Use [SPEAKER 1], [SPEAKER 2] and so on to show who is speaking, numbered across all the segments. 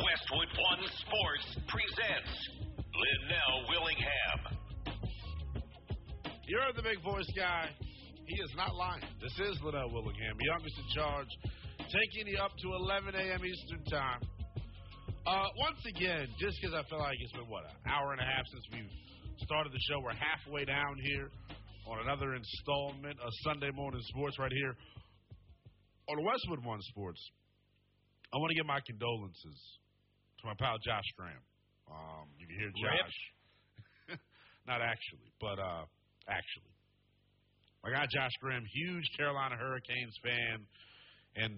[SPEAKER 1] Westwood One Sports presents Linnell Willingham.
[SPEAKER 2] You heard the big voice guy. He is not lying. This is Linnell Willingham, youngest in charge, taking you up to 11 a.m. Eastern Time. Once again, just because I feel like it's been, an hour and a half since we've started the show. We're halfway down here on another installment of Sunday Morning Sports right here on Westwood One Sports. I want to give my condolences to my pal Josh Graham. You can hear Josh. Not actually, but actually. My guy Josh Graham, huge Carolina Hurricanes fan, and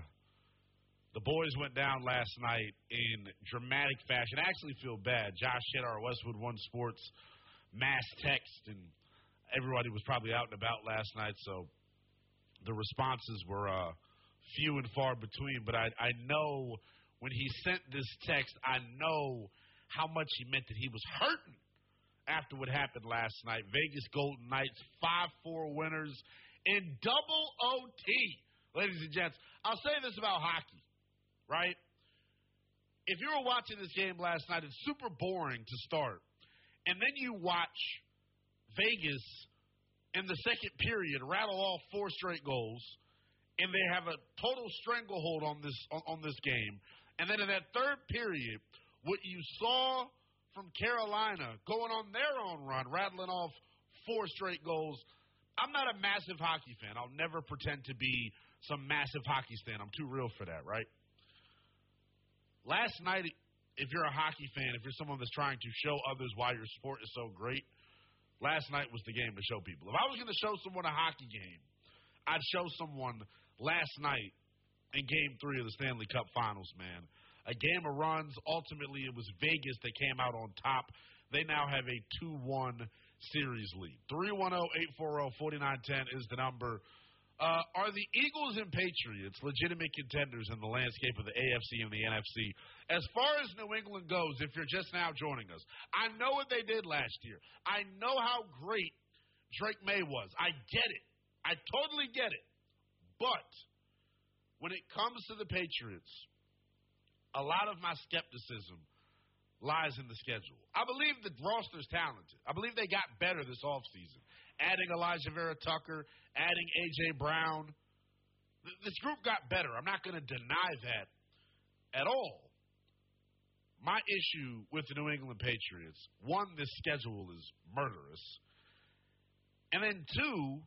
[SPEAKER 2] the boys went down last night in dramatic fashion. I actually feel bad. Josh hit our Westwood One Sports mass text, and everybody was probably out and about last night, so the responses were few and far between. But I know when he sent this text, I know how much he meant that he was hurting after what happened last night. Vegas Golden Knights, 5-4 winners in double OT. Ladies and gents, I'll say this about hockey, right? If you were watching this game last night, it's super boring to start. And then you watch Vegas in the second period rattle off 4 straight goals, and they have a total stranglehold on this game. And then in that third period, what you saw from Carolina going on their own run, rattling off 4 straight goals. I'm not a massive hockey fan. I'll never pretend to be some massive hockey fan. I'm too real for that, right? Last night, if you're a hockey fan, if you're someone that's trying to show others why your sport is so great, last night was the game to show people. If I was going to show someone a hockey game, I'd show someone last night in Game 3 of the Stanley Cup Finals, man. A game of runs. Ultimately, it was Vegas that came out on top. They now have a 2-1 series lead. 310-840-4910 is the number. Are the Eagles and Patriots legitimate contenders in the landscape of the AFC and the NFC? As far as New England goes, if you're just now joining us, I know what they did last year. I know how great Drake May was. I get it. I totally get it. But when it comes to the Patriots, a lot of my skepticism lies in the schedule. I believe the roster's talented. I believe they got better this offseason. Adding Elijah Vera Tucker, adding A.J. Brown. This group got better. I'm not going to deny that at all. My issue with the New England Patriots, one, this schedule is murderous. And then two,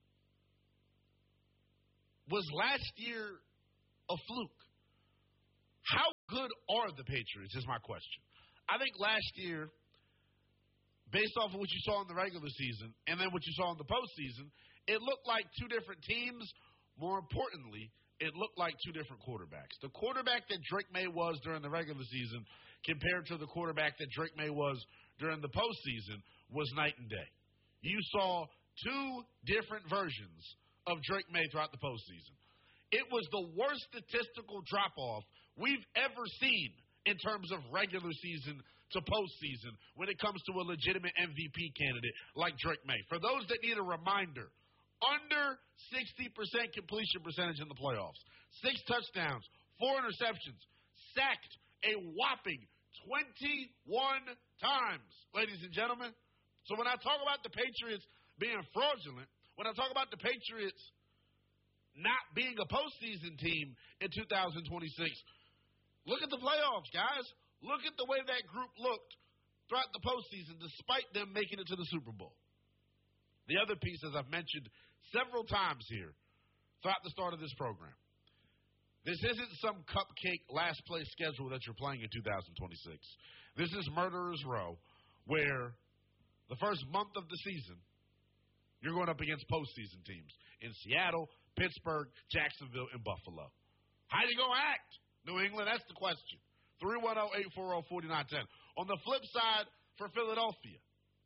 [SPEAKER 2] was last year a fluke? How good are the Patriots is my question. I think last year, based off of what you saw in the regular season and then what you saw in the postseason, it looked like two different teams. More importantly, it looked like two different quarterbacks. The quarterback that Drake May was during the regular season compared to the quarterback that Drake May was during the postseason was night and day. You saw two different versions of Drake May throughout the postseason. It was the worst statistical drop-off we've ever seen in terms of regular season to postseason when it comes to a legitimate MVP candidate like Drake May. For those that need a reminder, under 60% completion percentage in the playoffs, 6 touchdowns, 4 interceptions, sacked a whopping 21 times, ladies and gentlemen. So when I talk about the Patriots being fraudulent, when I talk about the Patriots not being a postseason team in 2026, look at the playoffs, guys. Look at the way that group looked throughout the postseason, despite them making it to the Super Bowl. The other piece, as I've mentioned several times here throughout the start of this program, this isn't some cupcake last place schedule that you're playing in 2026. This is Murderer's Row, where the first month of the season, you're going up against postseason teams in Seattle, Pittsburgh, Jacksonville, and Buffalo. How you going to act, New England? That's the question. 310-840-4910. On the flip side for Philadelphia,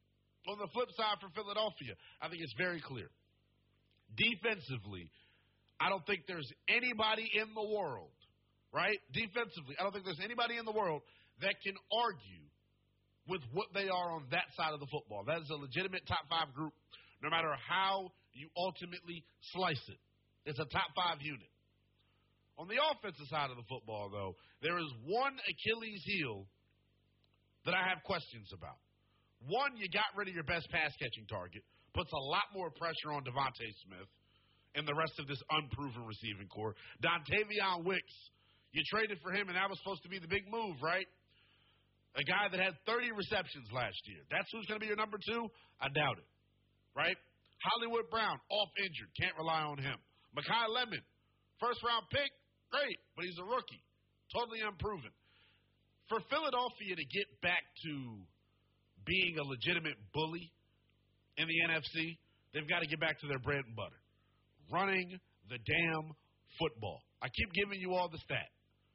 [SPEAKER 2] I think it's very clear. Defensively, I don't think there's anybody in the world, right? Defensively, I don't think there's anybody in the world that can argue with what they are on that side of the football. That is a legitimate top 5 group, no matter how you ultimately slice it. It's a top 5 unit. On the offensive side of the football, though, there is one Achilles heel that I have questions about. One, you got rid of your best pass-catching target, puts a lot more pressure on Devontae Smith and the rest of this unproven receiving core. Dontavion Wicks, you traded for him, and that was supposed to be the big move, right? A guy that had 30 receptions last year. That's who's going to be your number 2? I doubt it, right? Hollywood Brown, off injured. Can't rely on him. Mekhi Lemon, first-round pick, great, but he's a rookie. Totally unproven. For Philadelphia to get back to being a legitimate bully in the NFC, they've got to get back to their bread and butter. Running the damn football. I keep giving you all the stat.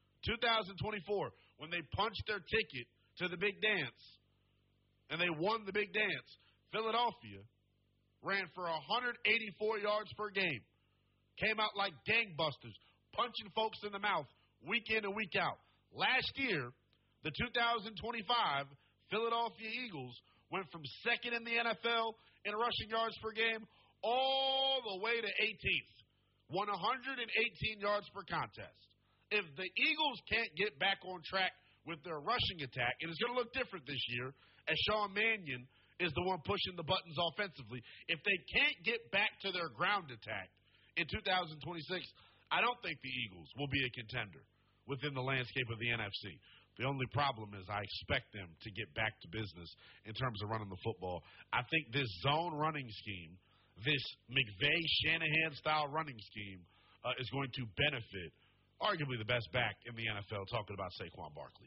[SPEAKER 2] 2024, when they punched their ticket to the big dance, and they won the big dance, Philadelphia ran for 184 yards per game. Came out like gangbusters, punching folks in the mouth week in and week out. Last year, the 2025 Philadelphia Eagles went from second in the NFL in rushing yards per game all the way to 18th. 118 yards per contest. If the Eagles can't get back on track with their rushing attack, and it's going to look different this year, as Sean Mannion is the one pushing the buttons offensively. If they can't get back to their ground attack in 2026, I don't think the Eagles will be a contender within the landscape of the NFC. The only problem is I expect them to get back to business in terms of running the football. I think this zone running scheme, this McVay-Shanahan-style running scheme, is going to benefit arguably the best back in the NFL, talking about Saquon Barkley.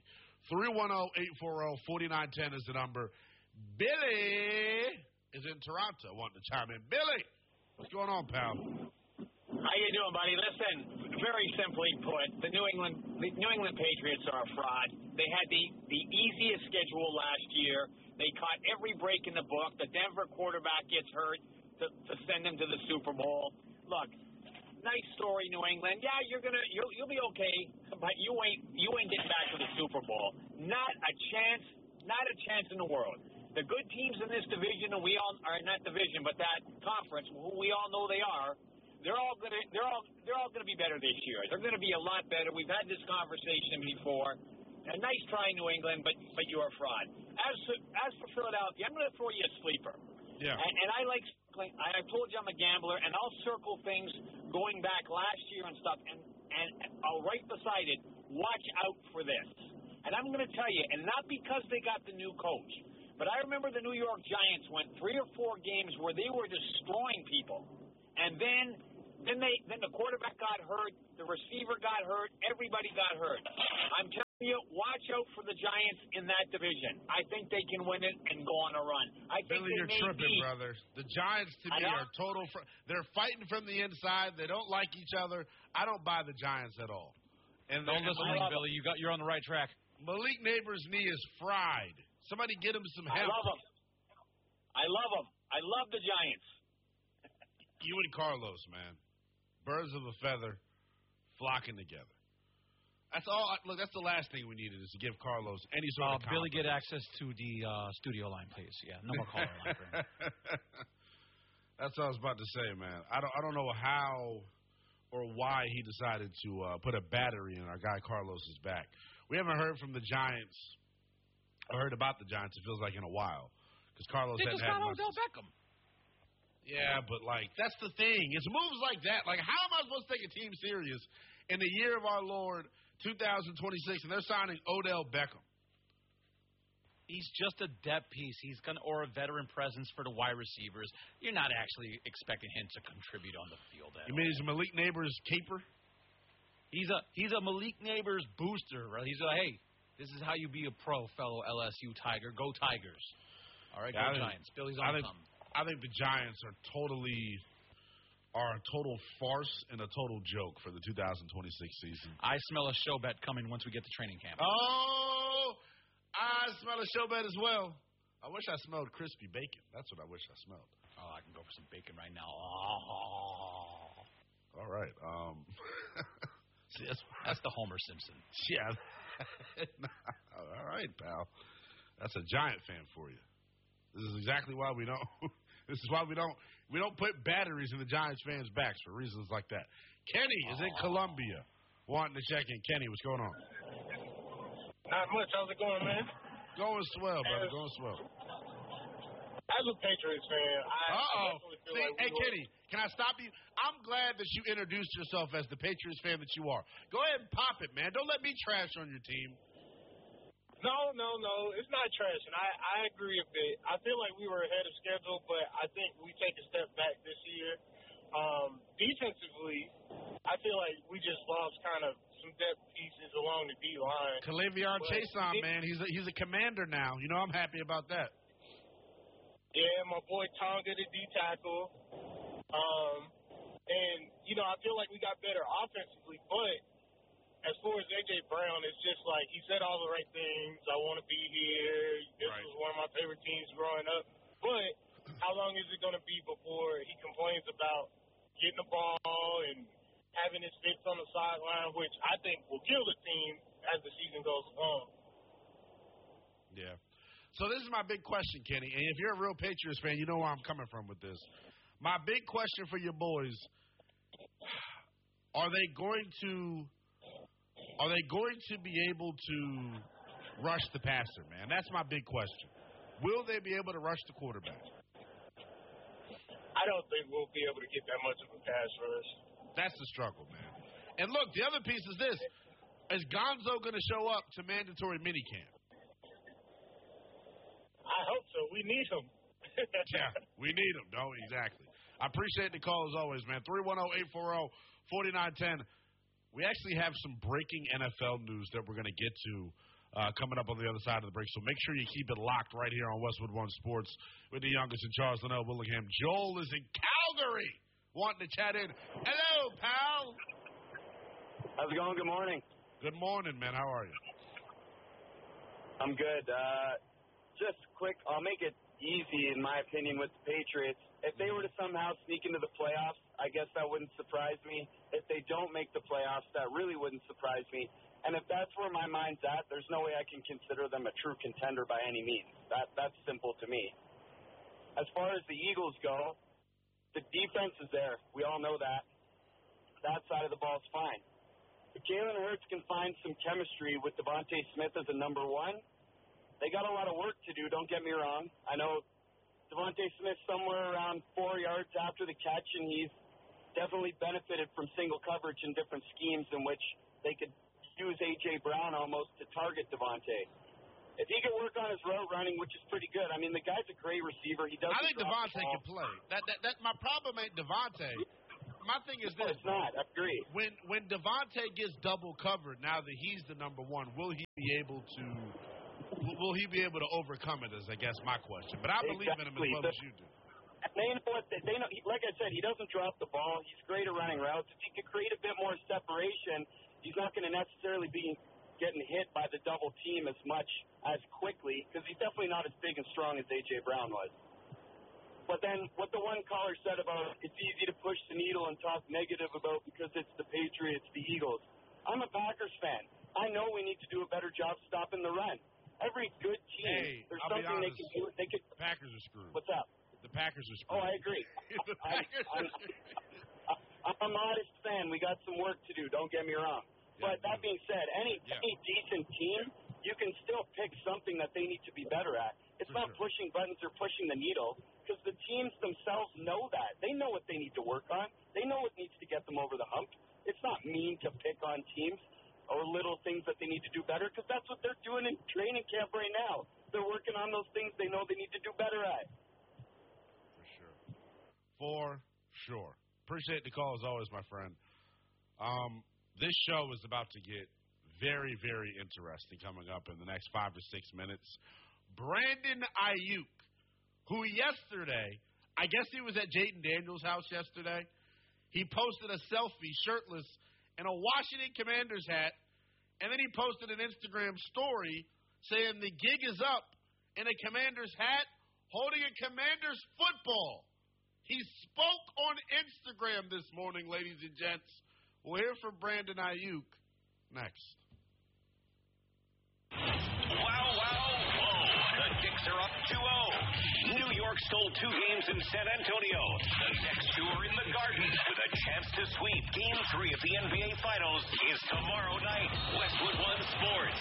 [SPEAKER 2] 310-840-4910 is the number. Billy is in Toronto wanting to chime in. Billy, what's going on, pal?
[SPEAKER 3] How you doing, buddy? Listen, very simply put, the New England Patriots are a fraud. They had the easiest schedule last year. They caught every break in the book. The Denver quarterback gets hurt to send them to the Super Bowl. Look, nice story, New England. Yeah, you'll be okay, but you ain't getting back to the Super Bowl. Not a chance in the world. The good teams in this division, and we all are in that division, but that conference, who we all know they are, they're all gonna be better this year. They're gonna be a lot better. We've had this conversation before. A nice try, New England, but you're a fraud. As for Philadelphia, I'm gonna throw you a sleeper.
[SPEAKER 2] Yeah.
[SPEAKER 3] And I told you I'm a gambler, and I'll circle things going back last year and stuff, and I'll write beside it, watch out for this. And I'm going to tell you, and not because they got the new coach, but I remember the New York Giants went 3 or 4 games where they were destroying people. And then the quarterback got hurt, the receiver got hurt, everybody got hurt. I'm telling you, watch out for the Giants in that division. I think they can win it and go on a run.
[SPEAKER 2] Billy, you're tripping, brother. The Giants, to me, are total. They're fighting from the inside. They don't like each other. I don't buy the Giants at all. And
[SPEAKER 4] don't listen to Billy. You're on the right track.
[SPEAKER 2] Malik Neighbors' knee is fried. Somebody get him some help.
[SPEAKER 3] I love him. I love the Giants.
[SPEAKER 2] You and Carlos, man. Birds of a feather flocking together. That's all. Look, that's the last thing we needed is to give Carlos any sort of
[SPEAKER 4] Billy, get access to the studio line, please. Yeah, no more caller line for him.
[SPEAKER 2] That's what I was about to say, man. I don't know how or why he decided to put a battery in our guy Carlos's back. We haven't heard from the Giants or heard about the Giants, it feels like, in a while. Because Carlos hasn't had much.
[SPEAKER 4] Odell Beckham.
[SPEAKER 2] Yeah, but, that's the thing. It's moves like that. How am I supposed to take a team serious in the year of our Lord, 2026, and they're signing Odell Beckham?
[SPEAKER 4] He's just a depth piece. Or a veteran presence for the wide receivers. You're not actually expecting him to contribute on the field at all.
[SPEAKER 2] You mean he's a Malik Neighbors keeper?
[SPEAKER 4] He's a Malik Neighbors booster, right? He's hey, this is how you be a pro, fellow LSU Tiger. Go Tigers. All right, go Giants. Billy's on something.
[SPEAKER 2] I think the Giants are a total farce and a total joke for the 2026 season.
[SPEAKER 4] I smell a show bet coming once we get to training camp.
[SPEAKER 2] Oh, I smell a show bet as well. I wish I smelled crispy bacon. That's what I wish I smelled.
[SPEAKER 4] Oh, I can go for some bacon right now. Oh.
[SPEAKER 2] All right. See,
[SPEAKER 4] that's the Homer Simpson.
[SPEAKER 2] Yeah. All right, pal. That's a Giant fan for you. This is exactly why we don't. This is why we don't put batteries in the Giants fans' backs for reasons like that. Kenny is in Columbia wanting to check in. Kenny, what's going on?
[SPEAKER 5] Not much. How's it going, man?
[SPEAKER 2] Going swell, brother. Going swell.
[SPEAKER 5] As a Patriots fan, I definitely feel like
[SPEAKER 2] hey, Kenny, can I stop you? I'm glad that you introduced yourself as the Patriots fan that you are. Go ahead and pop it, man. Don't let me trash on your team.
[SPEAKER 5] No. It's not trash, and I agree a bit. I feel like we were ahead of schedule, but I think we take a step back this year. Defensively, I feel like we just lost kind of some depth pieces along the D-line.
[SPEAKER 2] K'Lavon Chaisson, man, he's a commander now. You know, I'm happy about that.
[SPEAKER 5] Yeah, my boy Tonga, the D-tackle. And, you know, I feel like we got better offensively, but as far as A.J. Brown, it's just like he said all the right things. I want to be here. This was one of my favorite teams growing up. But how long is it going to be before he complains about getting the ball and having his fits on the sideline, which I think will kill the team as the season goes along?
[SPEAKER 2] Yeah. So this is my big question, Kenny. And if you're a real Patriots fan, you know where I'm coming from with this. My big question for your boys, are they going to be able to rush the passer, man? That's my big question. Will they be able to rush the quarterback?
[SPEAKER 5] I don't think we'll be able to get that much of a pass rush.
[SPEAKER 2] That's the struggle, man. And look, the other piece is this. Is Gonzo going to show up to mandatory minicamp?
[SPEAKER 5] I hope so. We need him.
[SPEAKER 2] Yeah, we need him. No, exactly. I appreciate the call as always, man. 310-840-4910. We actually have some breaking NFL news that we're going to get to coming up on the other side of the break. So make sure you keep it locked right here on Westwood One Sports with the youngest in Charles Linnell Willingham. Joel is in Calgary wanting to chat in. Hello, pal.
[SPEAKER 6] How's it going? Good morning.
[SPEAKER 2] Good morning, man. How are you?
[SPEAKER 6] I'm good. Just quick, I'll make it easy, in my opinion, with the Patriots. If they were to somehow sneak into the playoffs, I guess that wouldn't surprise me. If they don't make the playoffs, that really wouldn't surprise me. And if that's where my mind's at, there's no way I can consider them a true contender by any means. That's simple to me. As far as the Eagles go, the defense is there. We all know that. That side of the ball's fine. If Jalen Hurts can find some chemistry with Devontae Smith as a number one, they got a lot of work to do, don't get me wrong. I know Devontae Smith somewhere around 4 yards after the catch, and he's definitely benefited from single coverage in different schemes in which they could use A.J. Brown almost to target Devontae. If he could work on his route running, which is pretty good. I mean, the guy's a great receiver. He doesn't.
[SPEAKER 2] I think Devontae can play. That my problem ain't Devontae. My thing is this.
[SPEAKER 6] It's not. I agree.
[SPEAKER 2] When Devontae gets double covered, now that he's the number one, will he be able to overcome it? Is I guess my question. But I believe in him as well as you do.
[SPEAKER 6] They know what they know. Like I said, he doesn't drop the ball. He's great at running routes. If he could create a bit more separation, he's not going to necessarily be getting hit by the double team as much as quickly because he's definitely not as big and strong as A.J. Brown was. But then what the one caller said about it's easy to push the needle and talk negative about because it's the Patriots, the Eagles. I'm a Packers fan. I know we need to do a better job stopping the run. Every good team, there's something they can do. The
[SPEAKER 2] Packers are screwed.
[SPEAKER 6] What's up?
[SPEAKER 2] The Packers are screwed.
[SPEAKER 6] Oh, I agree. I'm a modest fan. We got some work to do. Don't get me wrong. But that being said, any decent team, you can still pick something that they need to be better at. It's not pushing buttons or pushing the needle because the teams themselves know that. They know what they need to work on. They know what needs to get them over the hump. It's not mean to pick on teams or little things that they need to do better because that's what they're doing in training camp right now. They're working on those things they know they need to do better at.
[SPEAKER 2] For sure. Appreciate the call as always, my friend. This show is about to get very, very interesting coming up in the next 5 to 6 minutes. Brandon Ayuk, who yesterday, I guess he was at Jayden Daniels' house yesterday. He posted a selfie shirtless in a Washington Commanders hat, and then he posted an Instagram story saying the gig is up in a Commanders hat holding a Commanders football. He spoke on Instagram this morning, ladies and gents. We'll hear from Brandon Ayuk next.
[SPEAKER 1] Wow, wow, whoa. The Knicks are up 2-0. New York Mark stole 2 games in San Antonio. The next 2 are in the Garden with a chance to sweep Game 3 of the NBA Finals is tomorrow night. Westwood One Sports.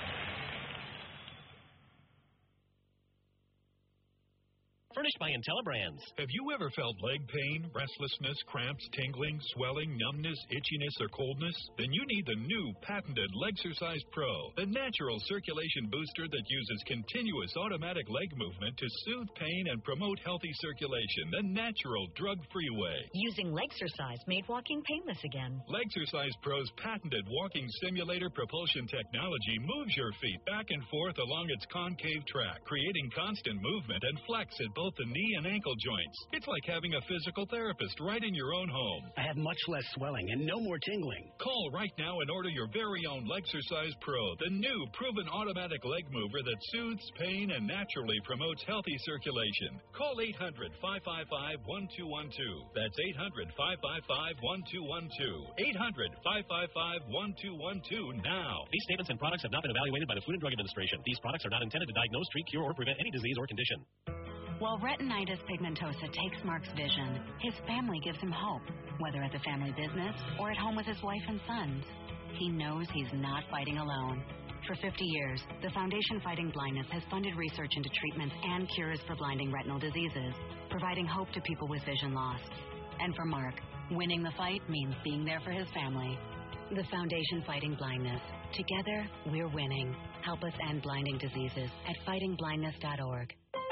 [SPEAKER 7] Furnished by IntelliBrands.
[SPEAKER 8] Have you ever felt leg pain, restlessness, cramps, tingling, swelling, numbness, itchiness, or coldness? Then you need the new patented Legsercise Pro, the natural circulation booster that uses continuous automatic leg movement to soothe pain and promote healthy circulation, the natural drug-free way.
[SPEAKER 9] Using Legsercise made walking painless again.
[SPEAKER 8] Legsercise Pro's patented walking simulator propulsion technology moves your feet back and forth along its concave track, creating constant movement and flex at both the knee and ankle joints. It's like having a physical therapist right in your own home.
[SPEAKER 7] I have much less swelling and no more tingling.
[SPEAKER 8] Call right now and order your very own Legsercise Pro, the new proven automatic leg mover that soothes pain and naturally promotes healthy circulation. Call 800-555-1212. That's 800-555-1212. 800-555-1212 now.
[SPEAKER 7] These statements and products have not been evaluated by the Food and Drug Administration. These products are not intended to diagnose, treat, cure, or prevent any disease or condition.
[SPEAKER 9] While retinitis pigmentosa takes Mark's vision, his family gives him hope, whether at the family business or at home with his wife and sons. He knows he's not fighting alone. For 50 years, the Foundation Fighting Blindness has funded research into treatments and cures for blinding retinal diseases, providing hope to people with vision loss. And for Mark, winning the fight means being there for his family. The Foundation Fighting Blindness. Together, we're winning. Help us end blinding diseases at fightingblindness.org.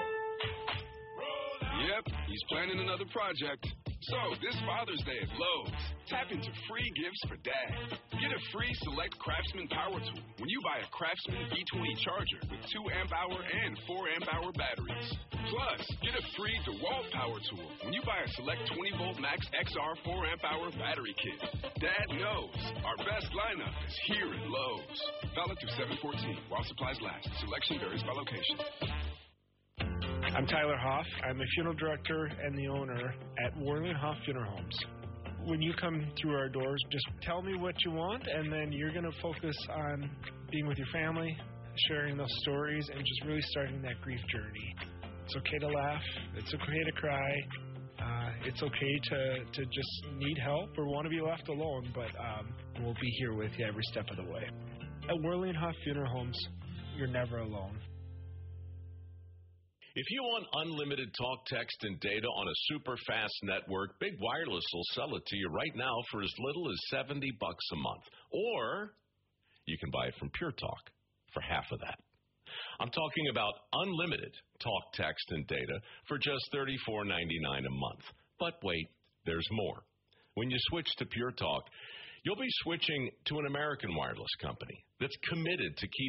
[SPEAKER 10] Yep, he's planning another project. So, this Father's Day at Lowe's, tap into free gifts for Dad. Get a free Select Craftsman power tool when you buy a Craftsman V20 charger with 2 amp-hour and 4 amp-hour batteries. Plus, get a free DeWalt power tool when you buy a Select 20-volt Max XR 4 amp-hour battery kit. Dad knows our best lineup is here at Lowe's. Valid through 7/14 while supplies last. Selection varies by location.
[SPEAKER 11] I'm Tyler Hoff. I'm the funeral director and the owner at Worley & Hoff Funeral Homes. When you come through our doors, just tell me what you want, and then you're going to focus on being with your family, sharing those stories, and just really starting that grief journey. It's okay to laugh. It's okay to cry. It's okay to just need help or want to be left alone, but we'll be here with you every step of the way. At Worley & Hoff Funeral Homes, you're never alone.
[SPEAKER 12] If you want unlimited talk, text, and data on a super fast network, Big Wireless will sell it to you right now for as little as $70 a month. Or you can buy it from Pure Talk for half of that. I'm talking about unlimited talk, text, and data for just $34.99 a month. But wait, there's more. When you switch to Pure Talk, you'll be switching to an American wireless company that's committed to keep